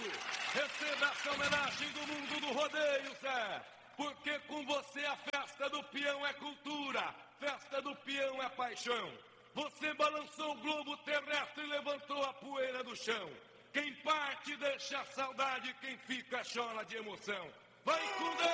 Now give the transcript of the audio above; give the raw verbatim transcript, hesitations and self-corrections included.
Receba essa homenagem do mundo do rodeio, Zé. Porque com você a festa do peão é cultura, festa do peão é paixão. Você balançou o globo terrestre e levantou a poeira do chão. Quem parte deixa a saudade, quem fica chora de emoção. Vai com Deus!